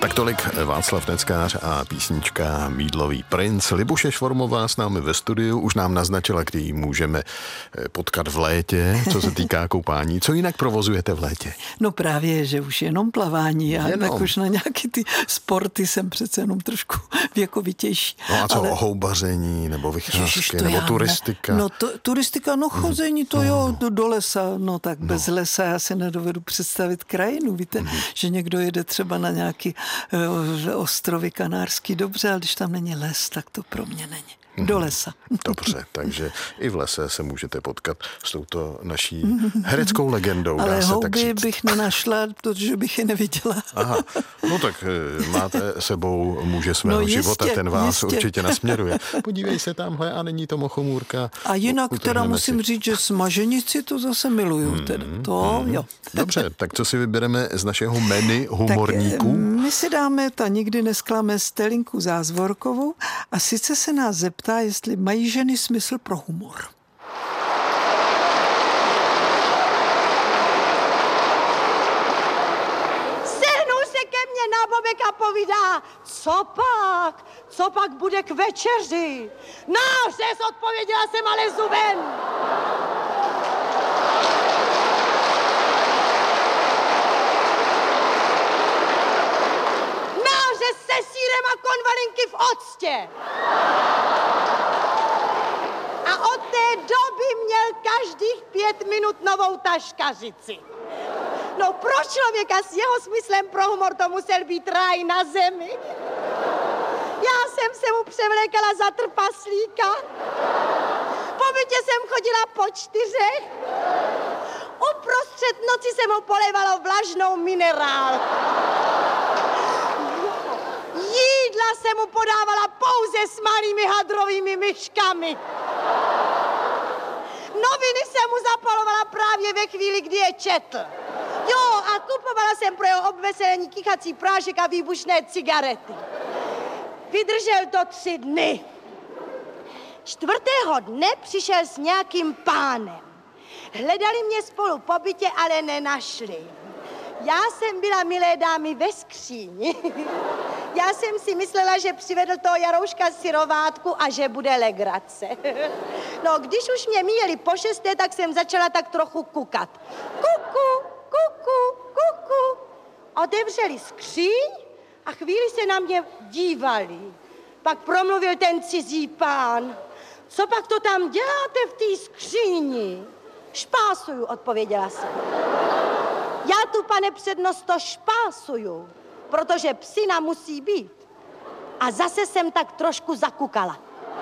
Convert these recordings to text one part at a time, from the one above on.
Tak tolik Václav Neckář a písnička Mýdlový princ. Libuše Švormová s námi ve studiu už nám naznačila, kde ji můžeme potkat v létě, co se týká koupání. Co jinak provozujete v létě? No právě, že už jenom plavání a tak už na nějaký ty sporty jsem přece jenom trošku věkovitější. No a co, houbaření nebo vycházky nebo turistika? Turistika, chození, to jo, do lesa, tak bez lesa já si nedovedu představit krajinu. Víte, že někdo jede třeba na nějaký ostrovy kanárský, dobře, ale když tam není les, tak to pro mě není. Do lesa. Dobře, takže i v lese se můžete potkat s touto naší hereckou legendou. Ale dá se houby tak říct. bych nenašla, protože bych je neviděla. Aha, no tak máte sebou muže svého života, ten vás určitě nasměruje. Podívej se tamhle a není to mochomůrka. A jinak teda musím říct, že smaženici to zase miluju. Jo. Dobře, tak co si vybereme z našeho menu humorníků? Tak my si dáme, ta nikdy nesklame, Stelinku Zázvorkovou a sice se nás zeptá, jestli mají ženy smysl pro humor. Sehnul se ke mně na bobek a povídá, co pak bude k večeři? Nářez, odpověděla jsem, ale zubem. Nářez se sýrem a konvalinky v octě. A od té doby měl každých 5 minut novou taškařici. No pro člověka s jeho smyslem pro humor to musel být ráj na zemi. Já jsem se mu převlékala za trpaslíka. Po bytě jsem chodila po 4. Uprostřed noci jsem ho polévala vlažnou minerál. Jídla jsem mu podávala pouze s malými hadrovými myškami. Noviny jsem mu zapalovala právě ve chvíli, kdy je četl. Jo, a kupovala jsem pro jeho obveselení kichací prášek a výbušné cigarety. Vydržel to 3 dny. 4. dne přišel s nějakým pánem. Hledali mě spolu po bytě, ale nenašli. Já jsem byla, milé dámy, ve skříni. Já jsem si myslela, že přivedl toho Jarouška syrovátku a že bude legrace. No, když už mě míjeli po 6., tak jsem začala tak trochu kukat. Kuku, kuku, kuku. Otevřeli skříň a chvíli se na mě dívali. Pak promluvil ten cizí pán. Co pak to tam děláte v té skříni? Špásuju, odpověděla jsem. Já tu, pane přednosto, špásuju, protože psina musí být. A zase jsem tak trošku zakukala.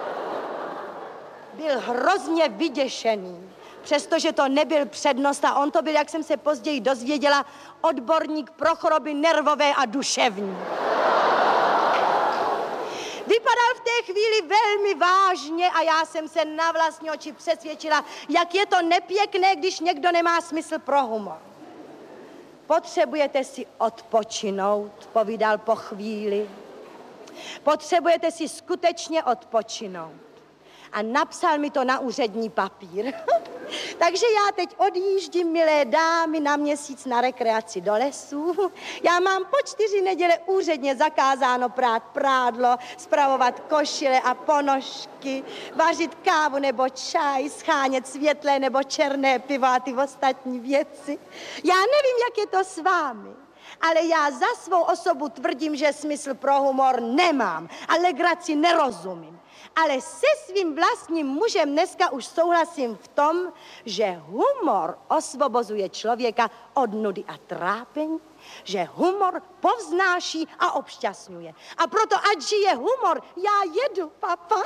Byl hrozně vyděšený, přestože to nebyl přednosta, on to byl, jak jsem se později dozvěděla, odborník pro choroby nervové a duševní. Vypadal v té chvíli velmi vážně a já jsem se na vlastní oči přesvědčila, jak je to nepěkné, když někdo nemá smysl pro humor. Potřebujete si odpočinout, povídal po chvíli. Potřebujete si skutečně odpočinout. A napsal mi to na úřední papír. Takže já teď odjíždím, milé dámy, na měsíc na rekreaci do lesů. Já mám po 4 neděle úředně zakázáno prát prádlo, spravovat košile a ponožky, vařit kávu nebo čaj, schánět světlé nebo černé pivo a ty ostatní věci. Já nevím, jak je to s vámi, ale já za svou osobu tvrdím, že smysl pro humor nemám a legraci nerozumím. Ale se svým vlastním mužem dneska už souhlasím v tom, že humor osvobozuje člověka od nudy a trápení, že humor povznáší a obšťastňuje. A proto, ať žije humor, já jedu, papa.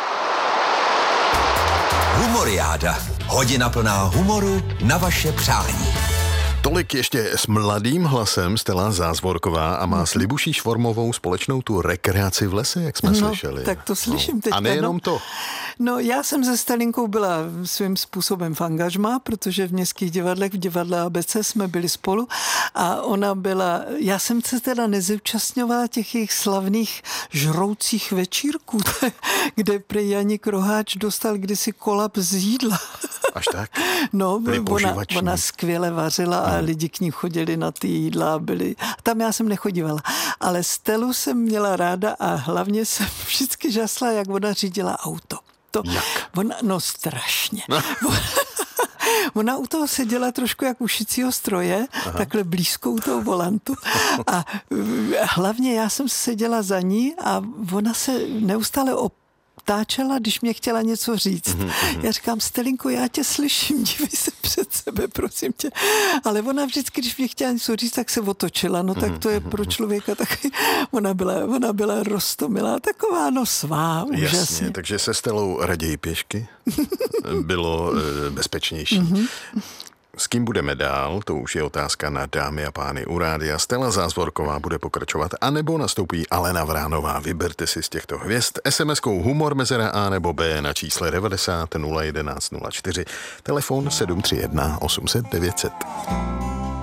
Humoriáda. Hodina plná humoru na vaše přání. Tolik ještě s mladým hlasem Stella Zázvorková a má s Libuší Švormovou společnou tu rekreaci v lese, jak jsme slyšeli. Tak to slyším teďka. A nejenom to. No, já jsem se Stelinkou byla svým způsobem v angažmá, protože v městských divadlech, v divadle ABC jsme byli spolu a ona byla, já jsem se teda nezúčastňovala těch jejich slavných žroucích večírků, kde prý Janík Roháč dostal kdysi kolaps z jídla. Až tak? No, ona skvěle vařila a lidi k ní chodili na ty jídla a byli. Tam já jsem nechodívala. Ale Stelu jsem měla ráda a hlavně jsem vždycky žasla, jak ona řídila auto. No strašně. Ona u toho seděla trošku jak u šicího stroje, takhle blízko u toho volantu a hlavně já jsem seděla za ní a ona se neustále otáčela, když mě chtěla něco říct. Já říkám, Stelinko, já tě slyším, dívej se před sebe, prosím tě. Ale ona vždycky, když mě chtěla něco říct, tak se otočila. No tak to je pro člověka taky. Ona byla roztomilá, taková svá, úžasně. Jasně, takže se Stelou raději pěšky bylo bezpečnější. S kým budeme dál, to už je otázka na dámy a pány u rádia. Stella Zázvorková bude pokračovat, anebo nastoupí Alena Vránová. Vyberte si z těchto hvězd SMS-kou humor mezera A nebo B na čísle 90 011 04, telefon 731 800 900.